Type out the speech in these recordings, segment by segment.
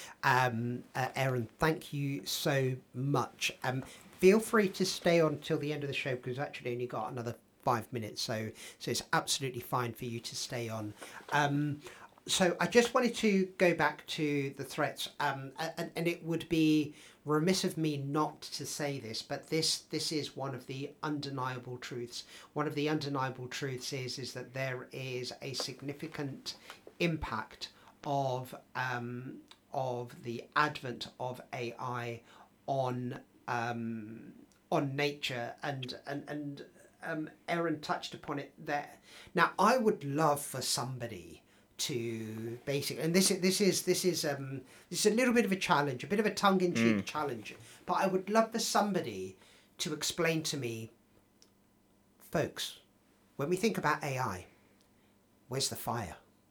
Aaron, thank you so much. Feel free to stay on till the end of the show because we've actually only got another 5 minutes, so it's absolutely fine for you to stay on. So I just wanted to go back to the threats, and it would be remiss of me not to say this, but this is one of the undeniable truths. One of the undeniable truths is that there is a significant impact of the advent of AI on nature, and Aaron touched upon it there. Now, I would love for somebody to basically, and this is a little bit of a challenge, a bit of a tongue-in-cheek challenge, but I would love for somebody to explain to me, folks, when we think about AI, where's the fire?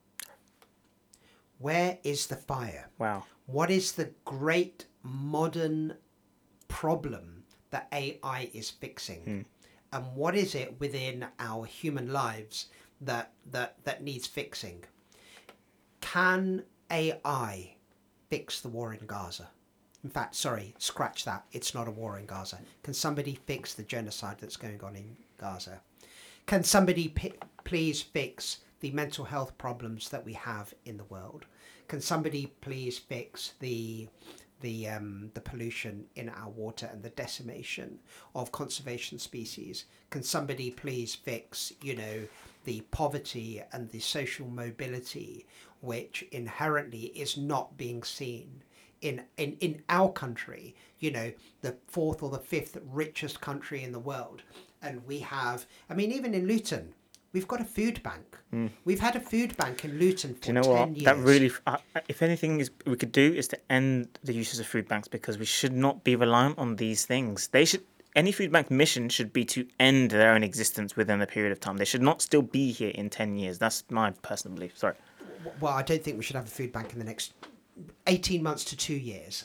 Where is the fire? Wow. What is the great modern problem that AI is fixing? And what is it within our human lives that needs fixing? Can AI fix the war in Gaza? In fact, sorry, scratch that. It's not a war in Gaza. Can somebody fix the genocide that's going on in Gaza? Can somebody please fix the mental health problems that we have in the world? Can somebody please fix the pollution in our water and the decimation of conservation species? Can somebody please fix, the poverty and the social mobility, which inherently is not being seen in our country, the fourth or the fifth richest country in the world. And we have, even in Luton, we've got a food bank. We've had a food bank in Luton for 10 years. That really, if anything we could do is to end the uses of food banks, because we should not be reliant on these things. Any food bank mission should be to end their own existence within a period of time. They should not still be here in 10 years. That's my personal belief. Sorry. Well, I don't think we should have a food bank in the next 18 months to 2 years.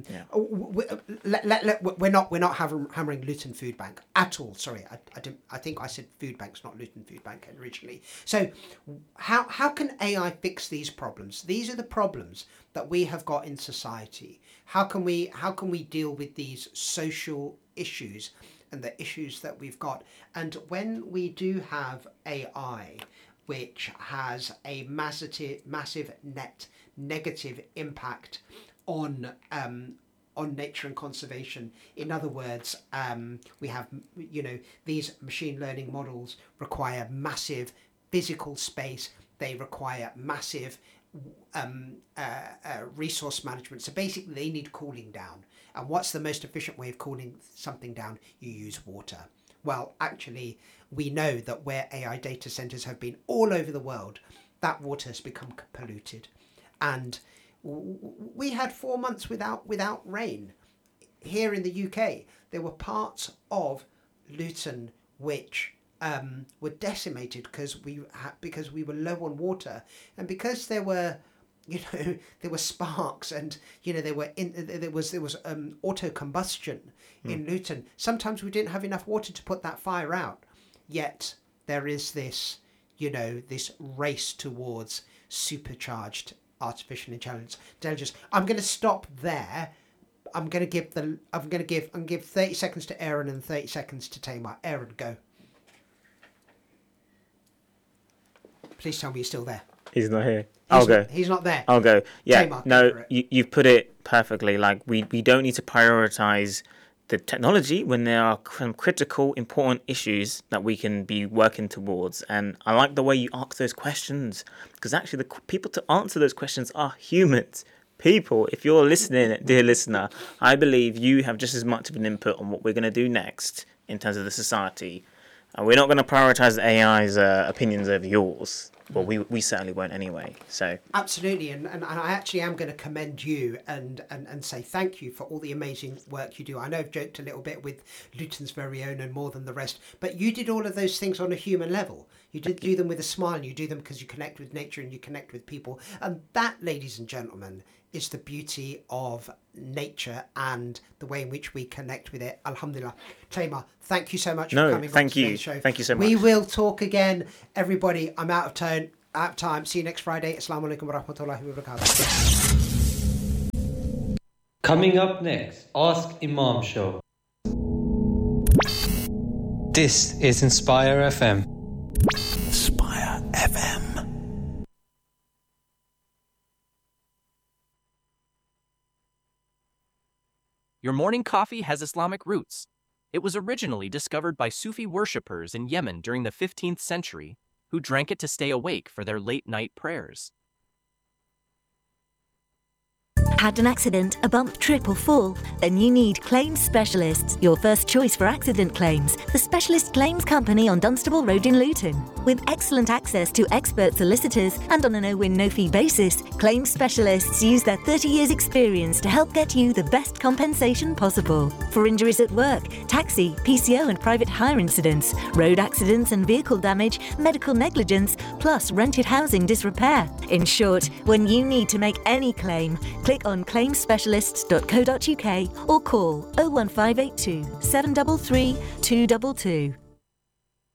We're not hammering Luton Food Bank at all. Sorry, I think I said food banks, not Luton Food Bank originally. So how can AI fix these problems? These are the problems that we have got in society. How can we deal with these social issues and the issues that we've got? And when we do have AI, which has a massive net negative impact on nature and conservation. In other words, we have, these machine learning models require massive physical space. They require massive resource management. So basically they need cooling down. And what's the most efficient way of cooling something down? You use water. Well, actually, we know that where AI data centers have been all over the world, that water has become polluted. And we had 4 months without rain. Here in the UK, there were parts of Luton which were decimated because we were low on water, and because there were sparks, and there was auto combustion in Luton. Sometimes we didn't have enough water to put that fire out. Yet there is this race towards supercharged artificial intelligence. I'm going to stop there. I'm going to give 30 seconds to Aaron and 30 seconds to Tamar. Aaron, go. Please tell me you're still there. He's not here. I'll go. He's not there. I'll go. Yeah. Tamar, no, you've put it perfectly. Like we don't need to prioritize the technology when there are some critical, important issues that we can be working towards. And I like the way you ask those questions, because actually the people to answer those questions are humans. People, if you're listening, dear listener, I believe you have just as much of an input on what we're going to do next in terms of the society. And we're not going to prioritize the AI's opinions over yours. Well, we certainly won't anyway. So absolutely, and I actually am going to commend you and say thank you for all the amazing work you do. I know I've joked a little bit with Luton's very own and More Than the Rest, but you did all of those things on a human level. You did do them with a smile, and you do them because you connect with nature and you connect with people. And that, ladies and gentlemen, is the beauty of nature and the way in which we connect with it. Alhamdulillah. Tamar, thank you so much for coming on today's show. Thank you so much. We will talk again. Everybody, I'm out of time. See you next Friday. Assalamu alaikum wa rahmatullahi wa barakatuh. Coming up next, Ask Imam Show. This is Inspire FM. Inspire FM. Your morning coffee has Islamic roots. It was originally discovered by Sufi worshippers in Yemen during the 15th century, who drank it to stay awake for their late-night prayers. Had an accident, a bump, trip or fall? Then you need Claims Specialists, your first choice for accident claims. The specialist claims company on Dunstable Road in Luton. With excellent access to expert solicitors and on a no-win, no-fee basis, Claims Specialists use their 30 years experience to help get you the best compensation possible. For injuries at work, taxi, PCO and private hire incidents, road accidents and vehicle damage, medical negligence, plus rented housing disrepair. In short, when you need to make any claim, click on claimspecialists.co.uk or call 01582 733 222.